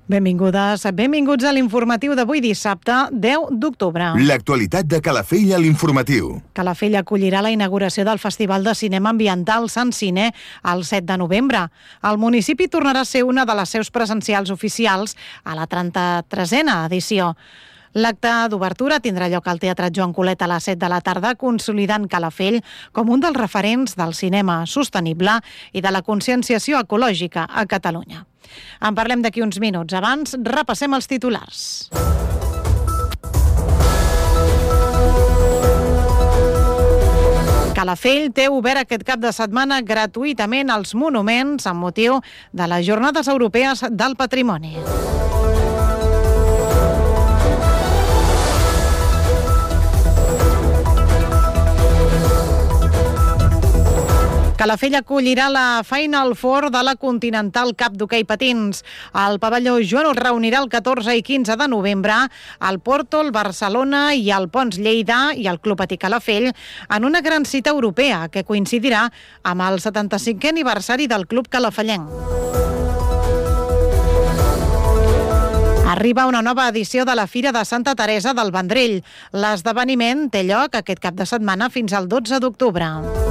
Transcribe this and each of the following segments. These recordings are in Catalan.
Benvingudes, benvinguts a l'informatiu d'avui dissabte, 10 d'octubre. L'actualitat de Calafell a l'informatiu. Calafell acollirà la inauguració del Festival de Cinema Ambiental Sant Cine el 7 de novembre. El municipi tornarà a ser una de les seus presencials oficials a la 33a edició. L'acte d'obertura tindrà lloc al Teatre Joan Colet a les 7 de la tarda, consolidant Calafell com un dels referents del cinema sostenible i de la conscienciació ecològica a Catalunya. En parlem d'aquí uns minuts. Abans, repassem els titulars. Calafell té obert aquest cap de setmana gratuïtament els monuments amb motiu de les Jornades Europees del Patrimoni. Calafell acollirà la Final Four de la Continental Cup d'hoquei patins. El pavelló Joan es reunirà el 14 i 15 de novembre al Porto, el Barcelona i el Pons Lleida i el Club Patí Calafell en una gran cita europea que coincidirà amb el 75è aniversari del Club Calafellenc. Arriba una nova edició de la Fira de Santa Teresa del Vendrell. L'esdeveniment té lloc aquest cap de setmana fins al 12 d'octubre.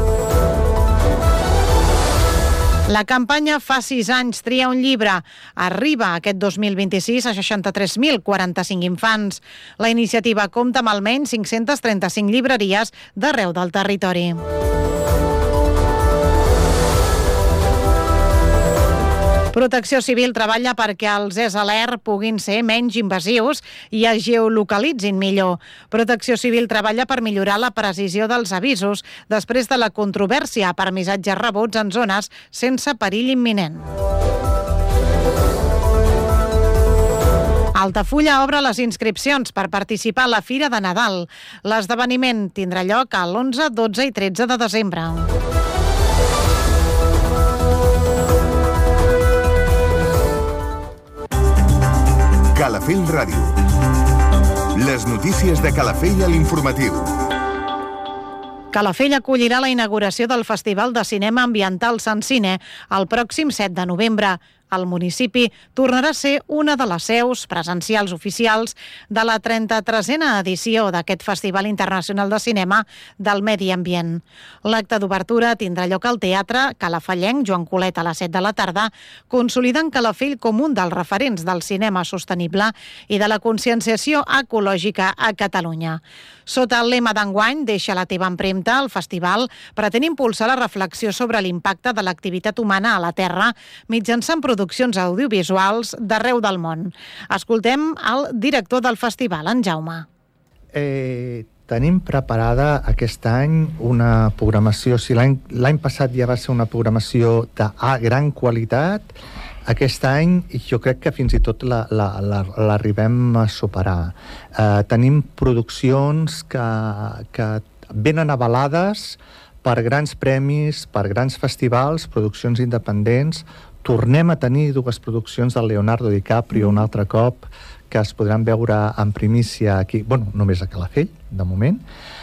La campanya Fa 6 anys tria un llibre arriba aquest 2026 a 63.045 infants. La iniciativa compta amb almenys 535 llibreries d'arreu del territori. Protecció Civil treballa perquè els ESALER puguin ser menys invasius i es geolocalitzin millor. Protecció Civil treballa per millorar la precisió dels avisos després de la controvèrsia per missatges rebuts en zones sense perill imminent. Altafulla obre les inscripcions per participar a la Fira de Nadal. L'esdeveniment tindrà lloc l'11, 12 i 13 de desembre. Calafell Ràdio. Les notícies de Calafell a l'informatiu. Calafell acollirà la inauguració del Festival de Cinema Ambiental Sant Cine el pròxim 7 de novembre. El municipi tornarà a ser una de les seus presencials oficials de la 33a edició d'aquest Festival Internacional de Cinema del Medi Ambient. L'acte d'obertura tindrà lloc al Teatre Calafellenc Joan Colet a les 7 de la tarda, consolidant Calafell com un dels referents del cinema sostenible i de la conscienciació ecològica a Catalunya. Sota el lema d'enguany, Deixa la teva empremta, el festival pretén impulsar la reflexió sobre l'impacte de l'activitat humana a la Terra mitjançant produccions audiovisuals d'arreu del món. Escoltem el director del festival, en Jaume. Tenim preparada aquest any una programació. Si l'any passat ja va ser una programació de gran qualitat, aquest any jo crec que fins i tot l'arribem a superar. Tenim produccions que venen avalades per grans premis, per grans festivals, produccions independents. Tornem a tenir dues produccions del Leonardo DiCaprio un altre cop que es podran veure en primícia aquí, només a Calafell, de moment.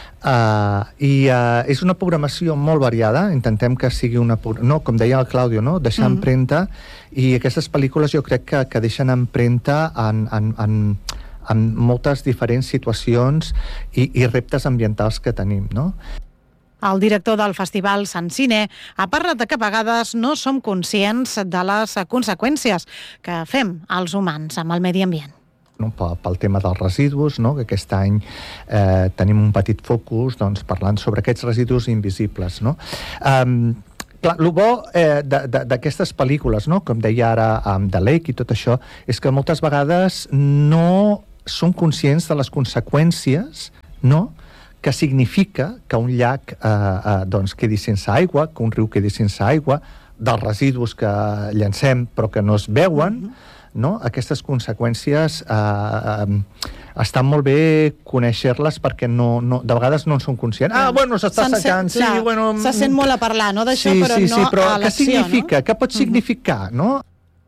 És una programació molt variada, intentem que sigui com deia el Claudio, deixar empremta, i aquestes pel·lícules jo crec que deixen empremta en moltes diferents situacions i reptes ambientals que tenim, no? El director del Festival Sant Cine ha parlat de que a vegades no som conscients de les conseqüències que fem els humans amb el medi ambient. Pel tema dels residus, que aquest any tenim un petit focus parlant sobre aquests residus invisibles. Clar, el bo d'aquestes pel·lícules, com deia ara The Lake i tot això, és que moltes vegades no som conscients de les conseqüències que significa que un llac quedi sense aigua, que un riu quedi sense aigua, dels residus que llancem però que no es veuen, aquestes conseqüències estan molt bé conèixer-les perquè de vegades no en som conscients. S'està assajant, sí, se sent molt a parlar, d'això, però no a l'acció. Què significa? Què pot significar, no?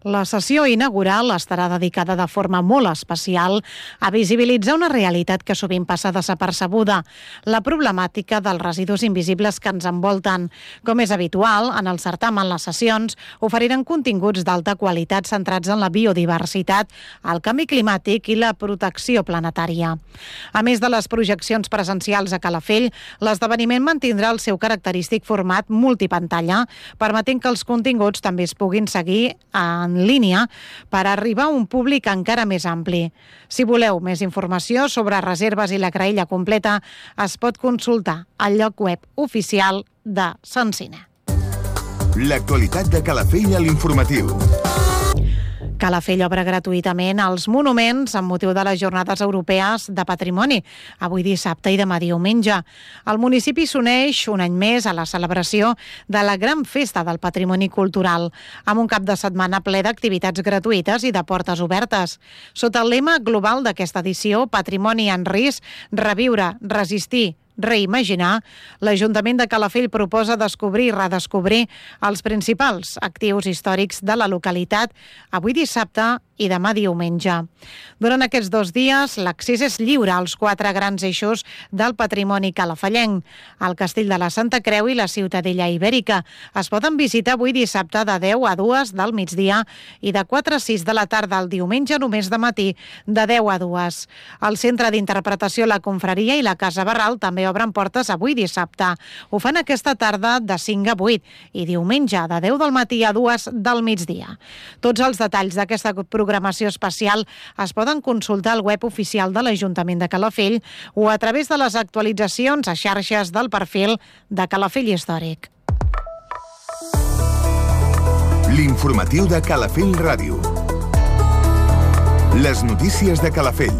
La sessió inaugural estarà dedicada de forma molt especial a visibilitzar una realitat que sovint passa desapercebuda, la problemàtica dels residus invisibles que ens envolten. Com és habitual, en el certamen les sessions oferiran continguts d'alta qualitat centrats en la biodiversitat, el canvi climàtic i la protecció planetària. A més de les projeccions presencials a Calafell, l'esdeveniment mantindrà el seu característic format multipantalla, permetent que els continguts també es puguin seguir en línia per arribar a un públic encara més ampli. Si voleu més informació sobre reserves i la graella completa, es pot consultar al lloc web oficial de Sensine. L'actualitat de Calafell a l'informatiu. Calafell obre gratuïtament els monuments amb motiu de les Jornades Europees de Patrimoni, avui dissabte i demà diumenge. El municipi s'uneix un any més a la celebració de la gran festa del patrimoni cultural, amb un cap de setmana ple d'activitats gratuïtes i de portes obertes. Sota el lema global d'aquesta edició, Patrimoni en risc, reviure, resistir, reimaginar, l'Ajuntament de Calafell proposa descobrir i redescobrir els principals actius històrics de la localitat avui dissabte i demà diumenge. Durant aquests 2 dies, l'accés és lliure als 4 grans eixos del patrimoni calafellenc, el Castell de la Santa Creu i la Ciutadella Ibèrica. Es poden visitar avui dissabte de 10 a 2 del migdia i de 4 a 6 de la tarda el diumenge només de matí de 10 a 2. El Centre d'Interpretació La Confraria i la Casa Barral també obren portes avui dissabte. Ho fan aquesta tarda de 5 a 8 i diumenge de 10 del matí a 2 del migdia. Tots els detalls d'aquesta programació especial es poden consultar al web oficial de l'Ajuntament de Calafell o a través de les actualitzacions a xarxes del perfil de Calafell Històric. L'informatiu de Calafell Ràdio. Les notícies de Calafell.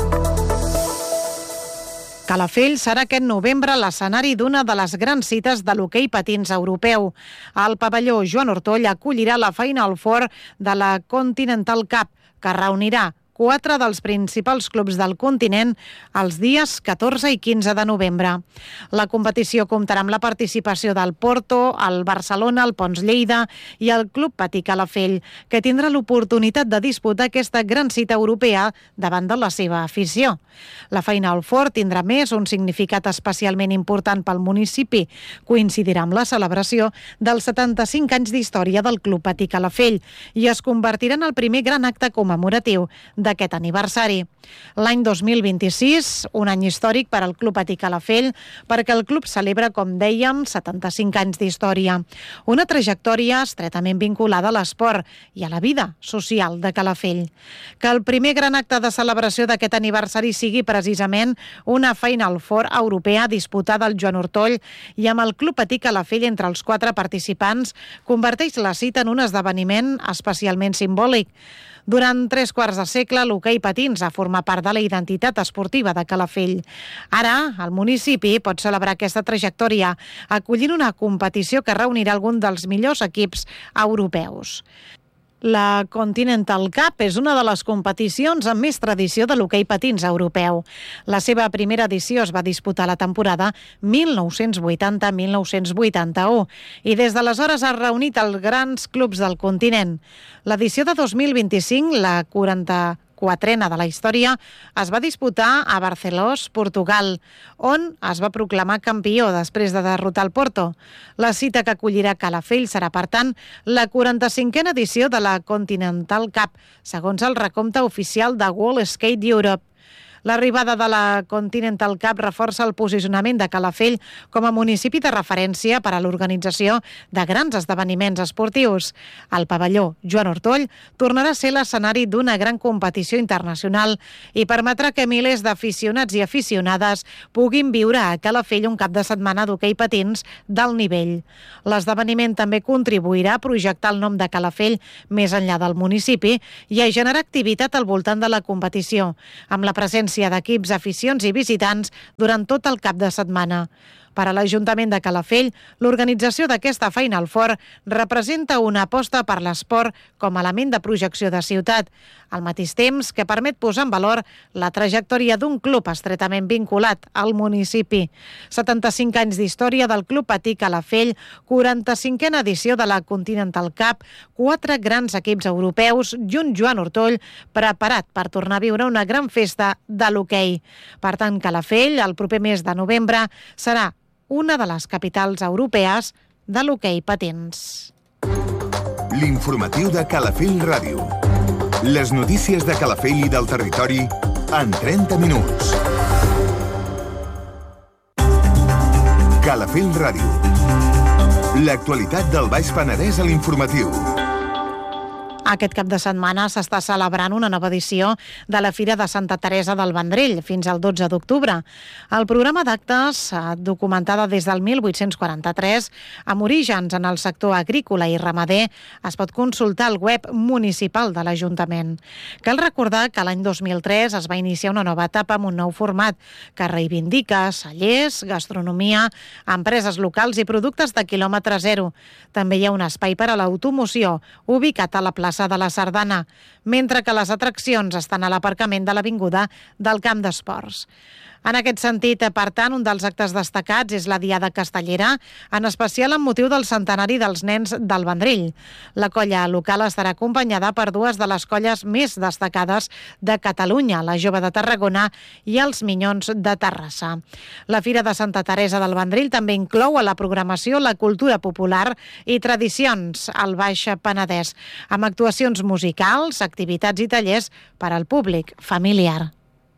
Calafell serà aquest novembre l'escenari d'una de les grans cites de l'hoquei patins europeu. El pavelló Joan Ortoll acollirà la Final Four de la Continental Cup, que reunirà 4 dels principals clubs del continent els dies 14 i 15 de novembre. La competició comptarà amb la participació del Porto, el Barcelona, el Pons Lleida i el Club Patí Calafell, que tindrà l'oportunitat de disputar aquesta gran cita europea davant de la seva afició. La Final Four tindrà més un significat especialment important pel municipi. Coincidirà amb la celebració dels 75 anys d'història del Club Patí Calafell i es convertirà en el primer gran acte commemoratiu d'aquest aniversari. L'any 2026, un any històric per al Club Patí Calafell, perquè el club celebra, com dèiem, 75 anys d'història. Una trajectòria estretament vinculada a l'esport i a la vida social de Calafell. Que el primer gran acte de celebració d'aquest aniversari sigui precisament una Final Four europea disputada al Joan Ortoll i amb el Club Patí Calafell entre els 4 participants converteix la cita en un esdeveniment especialment simbòlic. Durant 3 quarts de segle, l'hoquei patins ha format part de la identitat esportiva de Calafell. Ara, el municipi pot celebrar aquesta trajectòria acollint una competició que reunirà algun dels millors equips europeus. La Continental Cup és una de les competicions amb més tradició de l'hoquei patins europeu. La seva primera edició es va disputar la temporada 1980-1981 i des d'aleshores ha reunit els grans clubs del continent. L'edició de 2025, la 44a de la història, es va disputar a Barcelona, Portugal, on es va proclamar campió després de derrotar el Porto. La cita que acollirà Calafell serà, per tant, la 45a edició de la Continental Cup, segons el recompte oficial de World Skate Europe. L'arribada de la Continental Cup reforça el posicionament de Calafell com a municipi de referència per a l'organització de grans esdeveniments esportius. El pavelló Joan Ortoll tornarà a ser l'escenari d'una gran competició internacional i permetrà que milers d'aficionats i aficionades puguin viure a Calafell un cap de setmana d'hoquei patins d'alt nivell. L'esdeveniment també contribuirà a projectar el nom de Calafell més enllà del municipi i a generar activitat al voltant de la competició, amb la presència d'equips, aficions i visitants durant tot el cap de setmana. Per a l'Ajuntament de Calafell, l'organització d'aquesta Final Four representa una aposta per l'esport com a element de projecció de ciutat, al mateix temps que permet posar en valor la trajectòria d'un club estretament vinculat al municipi. 75 anys d'història del Club Patí Calafell, 45a edició de la Continental Cup, 4 grans equips europeus i un Joan Ortoll preparat per tornar a viure una gran festa de l'hoquei. Per tant, Calafell, el proper mes de novembre, serà una de les capitals europees de l'hoquei patins. L'informatiu de Calafell Ràdio. Les notícies de Calafell i del territori en 30 minuts. Calafell Ràdio. L'actualitat del Baix Penedès a l'informatiu. Aquest cap de setmana s'està celebrant una nova edició de la Fira de Santa Teresa del Vendrell, fins al 12 d'octubre. El programa d'actes, documentada des del 1843, amb orígens en el sector agrícola i ramader, es pot consultar al web municipal de l'Ajuntament. Cal recordar que l'any 2003 es va iniciar una nova etapa amb un nou format que reivindica cellers, gastronomia, empreses locals i productes de quilòmetre zero. També hi ha un espai per a l'automoció, ubicat a la plaça de la Sardana, mentre que les atraccions estan a l'aparcament de l'avinguda del Camp d'Esports. En aquest sentit, per tant, un dels actes destacats és la Diada Castellera, en especial amb motiu del centenari dels nens del Vendrell. La colla local estarà acompanyada per dues de les colles més destacades de Catalunya, la Jove de Tarragona i els Minyons de Terrassa. La Fira de Santa Teresa del Vendrell també inclou a la programació la cultura popular i tradicions al Baix Penedès, amb actuacions musicals, activitats i tallers per al públic familiar.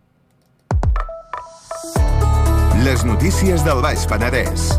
Les notícies del Baix Penedès.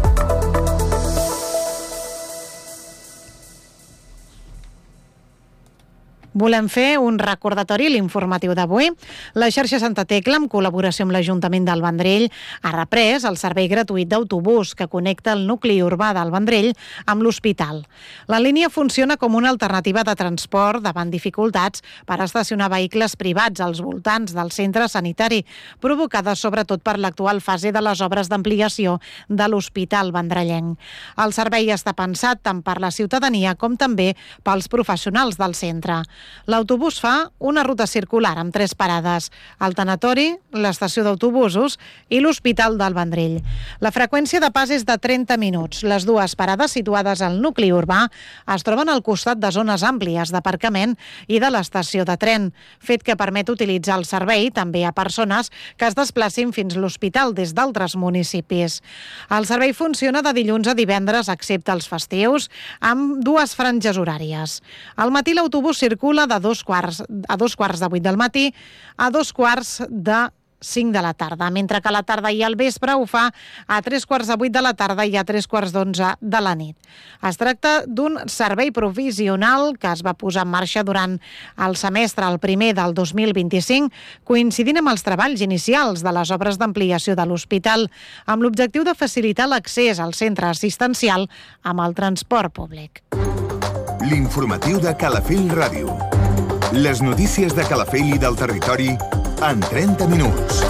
Volem fer un recordatori a l'informatiu d'avui. La xarxa Santa Tecla, en col·laboració amb l'Ajuntament del Vendrell, ha reprès el servei gratuït d'autobús que connecta el nucli urbà del Vendrell amb l'hospital. La línia funciona com una alternativa de transport davant dificultats per estacionar vehicles privats als voltants del centre sanitari, provocades sobretot per l'actual fase de les obres d'ampliació de l'hospital vendrellenc. El servei està pensat tant per la ciutadania com també pels professionals del centre. L'autobús fa una ruta circular amb 3 parades: el tanatori, l'estació d'autobusos i l'Hospital del Vendrell. La freqüència de pas és de 30 minuts. Les dues parades, situades al nucli urbà, es troben al costat de zones àmplies d'aparcament i de l'estació de tren, fet que permet utilitzar el servei també a persones que es desplacin fins a l'hospital des d'altres municipis. El servei funciona de dilluns a divendres, excepte els festius, amb 2 franges horàries. Al matí l'autobús circula de 2 quarts de 8 del matí a 2:45 de la tarda, mentre que a la tarda i al vespre ho fa a 3:15 de la tarda i a 11:45 de la nit. Es tracta d'un servei provisional que es va posar en marxa durant el semestre, el primer del 2025, coincidint amb els treballs inicials de les obres d'ampliació de l'hospital, amb l'objectiu de facilitar l'accés al centre assistencial amb el transport públic. L'informatiu de Calafell Ràdio. Les notícies de Calafell i del territori en 30 minuts.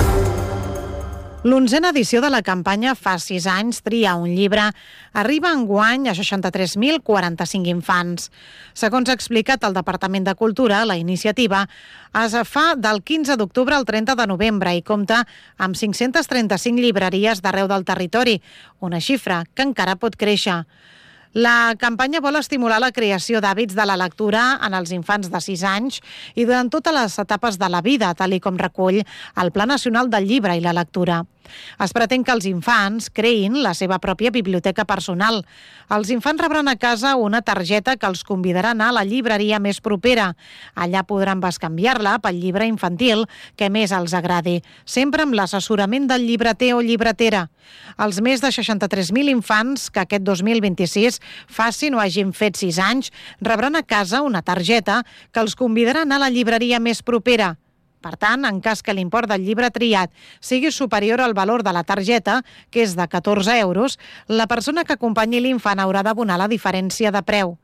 L'11a edició de la campanya Fa 6 anys, tria un llibre, arriba enguany a 63.045 infants. Segons ha explicat el Departament de Cultura, la iniciativa es fa del 15 d'octubre al 30 de novembre i compta amb 535 llibreries d'arreu del territori, una xifra que encara pot créixer. La campanya vol estimular la creació d'hàbits de la lectura en els infants de 6 anys i durant totes les etapes de la vida, tal com recull el Pla Nacional del Llibre i la Lectura. Es pretén que els infants creïn la seva pròpia biblioteca personal. Els infants rebran a casa una targeta que els convidarà a anar a la llibreria més propera. Allà podran bescanviar-la pel llibre infantil que més els agradi, sempre amb l'assessorament del llibreter o llibretera. Els més de 63.000 infants que aquest 2026 facin o hagin fet 6 anys rebran a casa una targeta que els convidarà a anar a la llibreria més propera. Per tant, en cas que l'import del llibre triat sigui superior al valor de la targeta, que és de 14 euros, la persona que acompanyi l'infant haurà d'abonar la diferència de preu.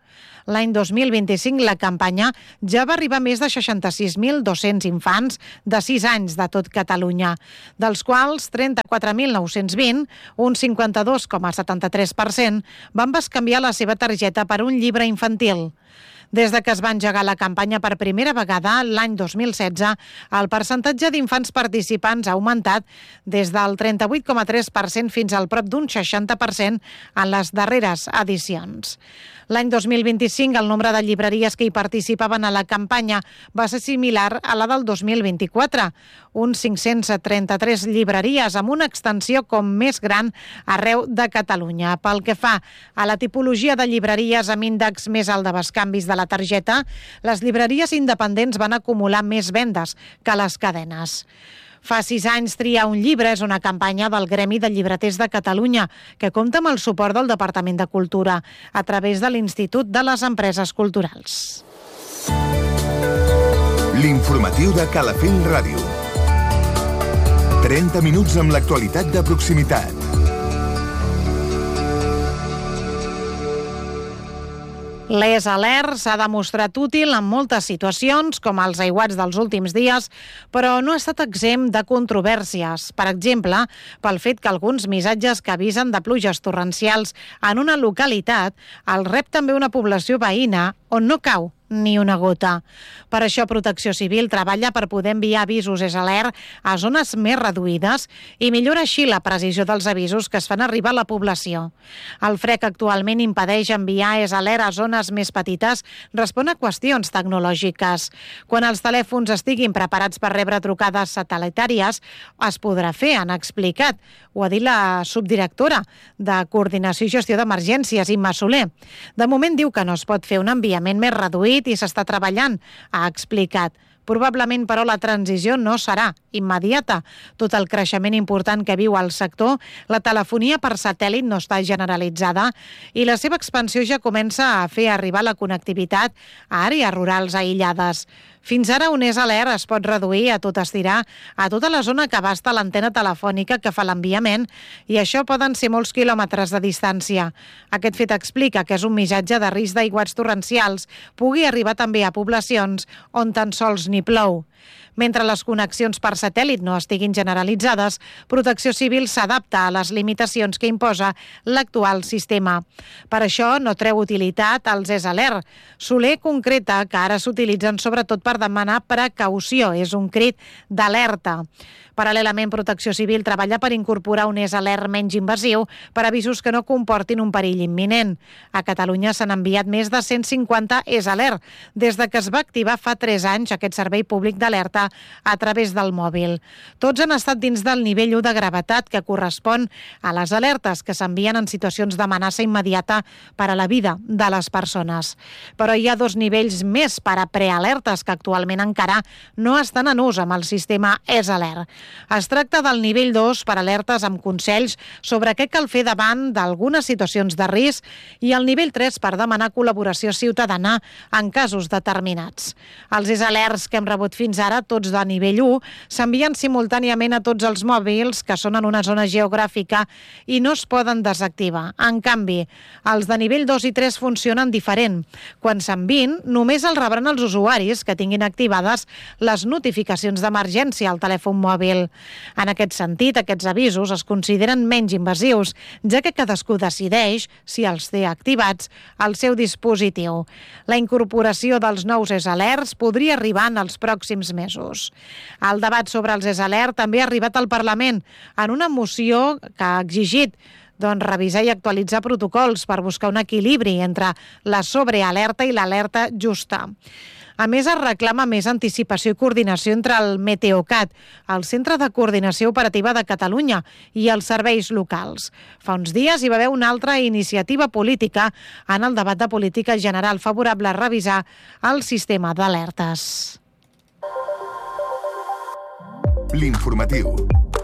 L'any 2025 la campanya ja va arribar a més de 66.200 infants de 6 anys de tot Catalunya, dels quals 34.920, un 52,73%, van bescanviar la seva targeta per un llibre infantil. Des de que es va engegar la campanya per primera vegada, l'any 2016, el percentatge d'infants participants ha augmentat des del 38,3% fins al prop d'un 60% en les darreres edicions. L'any 2025, el nombre de llibreries que hi participaven a la campanya va ser similar a la del 2024, uns 533 llibreries amb una extensió com més gran arreu de Catalunya. Pel que fa a la tipologia de llibreries amb índex més alt de bescanvis de la targeta, les llibreries independents van acumular més vendes que les cadenes. Fa 6 anys triar un llibre és una campanya del Gremi de Llibreters de Catalunya que compta amb el suport del Departament de Cultura a través de l'Institut de les Empreses Culturals. L'informatiu de Calafell Ràdio. 30 minuts amb l'actualitat de proximitat. L'ES Alert s'ha demostrat útil en moltes situacions, com els aiguats dels últims dies, però no ha estat exempt de controvèrsies. Per exemple, pel fet que alguns missatges que avisen de pluges torrencials en una localitat el rep també una població veïna on no cau ni una gota. Per això Protecció Civil treballa per poder enviar avisos ES Alert a zones més reduïdes i millora així la precisió dels avisos que es fan arribar a la població. El FREC actualment impedeix enviar ES Alert a zones més petites, respon a qüestions tecnològiques. Quan els telèfons estiguin preparats per rebre trucades satellitàries, es podrà fer, han explicat. Ho ha dit la subdirectora de Coordinació i Gestió d'Emergències, Imma Soler. De moment diu que no es pot fer un enviament més reduït i s'està treballant, ha explicat. Probablement, però, la transició no serà immediata. Tot el creixement important que viu el sector, la telefonia per satèl·lit no està generalitzada i la seva expansió ja comença a fer arribar la connectivitat a àrees rurals aïllades. Fins ara, un ES Alert es pot reduir a tot estirar a tota la zona que abasta l'antena telefònica que fa l'enviament i això poden ser molts quilòmetres de distància. Aquest fet explica que és un missatge de risc d'aiguats torrencials pugui arribar també a poblacions on tan sols ni plou. Mentre les connexions per satèl·lit no estiguin generalitzades, Protecció Civil s'adapta a les limitacions que imposa l'actual sistema. Per això no treu utilitat als ES Alert. Soler concreta que ara s'utilitzen sobretot per demanar precaució, és un crit d'alerta. Paral·lelament, Protecció Civil treballa per incorporar un ES Alert menys invasiu per avisos que no comportin un perill imminent. A Catalunya s'han enviat més de 150 ES Alert des de que es va activar fa 3 anys aquest servei públic d'alerta a través del mòbil. Tots han estat dins del nivell 1 de gravetat que correspon a les alertes que s'envien en situacions d'amenaça immediata per a la vida de les persones. Però hi ha 2 nivells més per a prealertes que actualment encara no estan en ús amb el sistema ES Alert. Es tracta del nivell 2 per alertes amb consells sobre què cal fer davant d'algunes situacions de risc i el nivell 3 per demanar col·laboració ciutadana en casos determinats. Els ES Alerts que hem rebut fins ara, tots de nivell 1, s'envien simultàniament a tots els mòbils que són en una zona geogràfica i no es poden desactivar. En canvi, els de nivell 2 i 3 funcionen diferent. Quan s'envien, només els rebran els usuaris que tinguin activades les notificacions d'emergència al telèfon mòbil. En aquest sentit, aquests avisos es consideren menys invasius, ja que cadascú decideix si els té activats al seu dispositiu. La incorporació dels nous ES Alerts podria arribar en els pròxims mesos. El debat sobre els ES Alert també ha arribat al Parlament en una moció que ha exigit revisar i actualitzar protocols per buscar un equilibri entre la sobrealerta i l'alerta justa. A més, es reclama més anticipació i coordinació entre el Meteocat, el Centre de Coordinació Operativa de Catalunya, i els serveis locals. Fa uns dies hi va haver una altra iniciativa política en el debat de política general favorable a revisar el sistema d'alertes. L'informatiu.